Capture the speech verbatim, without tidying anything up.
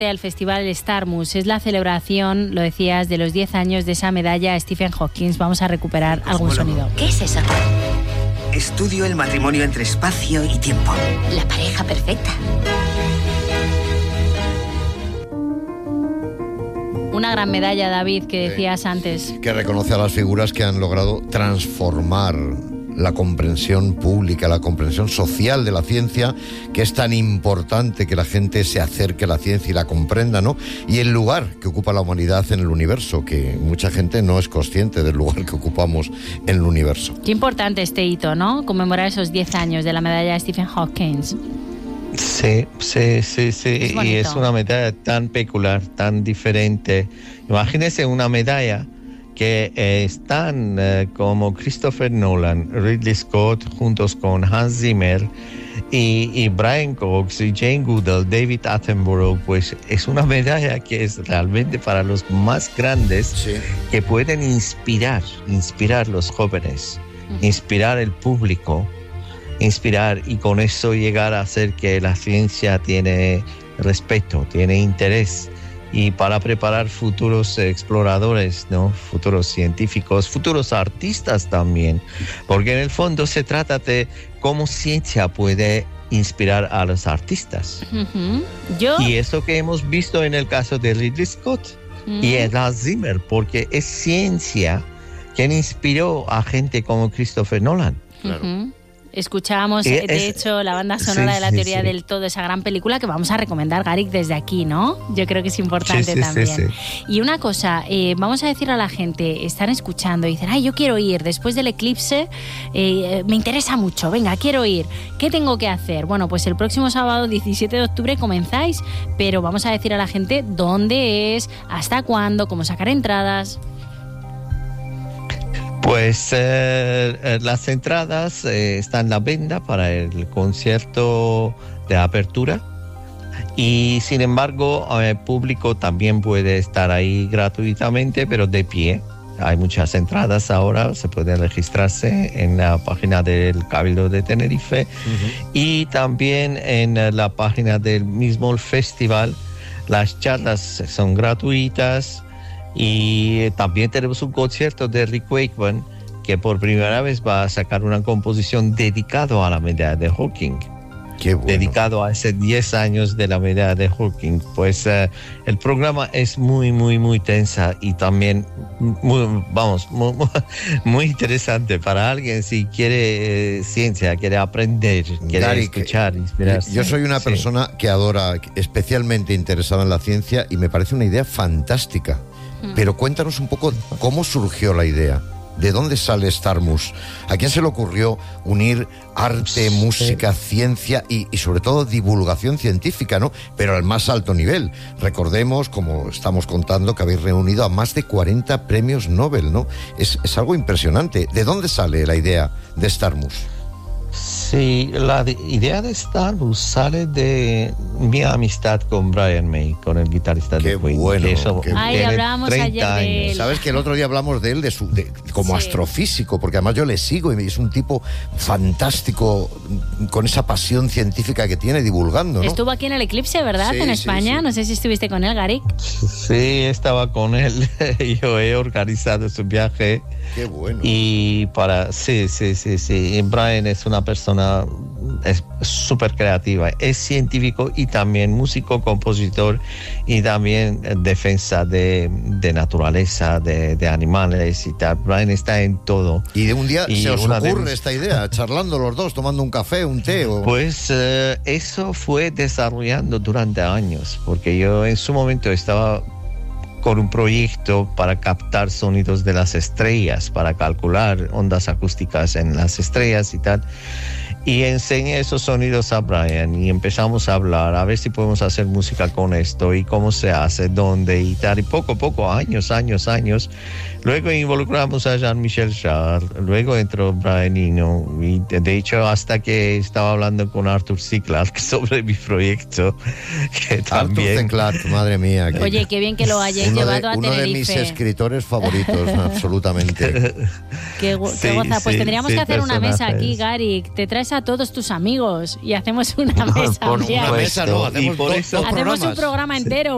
Al Festival Starmus. Es la celebración, lo decías, de los diez años de esa medalla a Stephen Hawking. Vamos a recuperar algún sonido. ¿Qué es eso? Estudio el matrimonio entre espacio y tiempo. La pareja perfecta. Una gran medalla, David, que decías sí, antes. Que reconoce a las figuras que han logrado transformar la comprensión pública, la comprensión social de la ciencia, que es tan importante que la gente se acerque a la ciencia y la comprenda, ¿no? Y el lugar que ocupa la humanidad en el universo, que mucha gente no es consciente del lugar que ocupamos en el universo. Qué importante este hito, ¿no? Conmemorar esos diez años de la medalla de Stephen Hawking. Sí, sí, sí, sí. Es y es una medalla tan peculiar, tan diferente. Imagínese una medalla que eh, están eh, como Christopher Nolan, Ridley Scott, juntos con Hans Zimmer y, y Brian Cox y Jane Goodall, David Attenborough. Pues es una medalla que es realmente para los más grandes, sí, que pueden inspirar, inspirar los jóvenes, uh-huh, inspirar el público, inspirar, y con eso llegar a hacer que la ciencia tiene respeto, tiene interés, y para preparar futuros exploradores, ¿no? Futuros científicos, futuros artistas también, porque en el fondo se trata de cómo ciencia puede inspirar a los artistas. Uh-huh. Yo... Y eso que hemos visto en el caso de Ridley Scott, uh-huh, y en Hans Zimmer, porque es ciencia quien inspiró a gente como Christopher Nolan. Claro. Uh-huh. Escuchábamos, de es, hecho, la banda sonora sí, de la teoría sí, sí. del todo, esa gran película que vamos a recomendar, Garik, desde aquí, ¿no? Yo creo que es importante sí, sí, también. Sí, sí. Y una cosa, eh, vamos a decir a la gente, están escuchando y dicen, ay, yo quiero ir, después del eclipse, eh, me interesa mucho, venga, quiero ir. ¿Qué tengo que hacer? Bueno, pues el próximo sábado, diecisiete de octubre, comenzáis, pero vamos a decir a la gente dónde es, hasta cuándo, cómo sacar entradas. Pues eh, las entradas eh, están en la venta para el concierto de apertura, y sin embargo el público también puede estar ahí gratuitamente, pero de pie. Hay muchas entradas ahora, se puede registrarse en la página del Cabildo de Tenerife, uh-huh, y también en la página del mismo festival. Las charlas son gratuitas. Y también tenemos un concierto de Rick Wakeman, que por primera vez va a sacar una composición dedicado a la medalla de Hawking. Qué bueno. Dedicado a ese diez años de la medalla de Hawking. Pues uh, el programa es muy, muy, muy tensa y también, muy, vamos, muy, muy interesante para alguien si quiere eh, ciencia, quiere aprender, quiere Garik, escuchar, inspirarse. Yo soy una sí. persona que adora, especialmente interesada en la ciencia, y me parece una idea fantástica. Pero cuéntanos un poco cómo surgió la idea. ¿De dónde sale Starmus? ¿A quién se le ocurrió unir arte, música, ciencia y, y sobre todo divulgación científica, ¿no? Pero al más alto nivel. Recordemos, como estamos contando, que habéis reunido a más de cuarenta premios Nobel, ¿no? Es, es algo impresionante. ¿De dónde sale la idea de Starmus? Sí, la de, idea de Starmus sale de mi amistad con Brian May, con el guitarrista qué de Queen. Bueno, eso, qué Ay, hablábamos ayer años. de él. Sabes que el otro día hablamos de él de su, de, como sí. astrofísico, porque además yo le sigo y es un tipo fantástico, con esa pasión científica que tiene divulgando, ¿no? Estuvo aquí en el eclipse, ¿verdad? Sí, en sí, España. Sí. No sé si estuviste con él, Garik. Sí, estaba con él. Yo he organizado su viaje. Qué bueno. Y para, sí, sí, sí, sí. Y Brian es una persona es súper creativa, es científico y también músico, compositor y también defensa de, de naturaleza, de, de animales y tal. Brian está en todo. Y de un día y se os ocurre de... esta idea, charlando los dos, tomando un café, un té o... Pues eh, eso fue desarrollando durante años, porque yo en su momento estaba con un proyecto para captar sonidos de las estrellas, para calcular ondas acústicas en las estrellas y tal. Y enseñé esos sonidos a Brian y empezamos a hablar, a ver si podemos hacer música con esto y cómo se hace, dónde y tal. Y poco a poco, años, años, años. Luego involucramos a Jean-Michel Jarre, luego entró Brian Eno. Y de, de hecho, hasta que estaba hablando con Arthur C. Clarke sobre mi proyecto, que también... Arthur C. Clarke, madre mía. Que... Oye, qué bien que lo hayáis llevado de, a uno Tenerife. Uno de mis escritores favoritos, absolutamente. Qué, qué sí, goza. Pues sí, tendríamos sí, que hacer una mesa aquí, personajes. Garik. Te traes a todos tus amigos y hacemos una mesa. Por bien. Una mesa no, hacemos y por dos, eso dos Hacemos programas. un programa entero.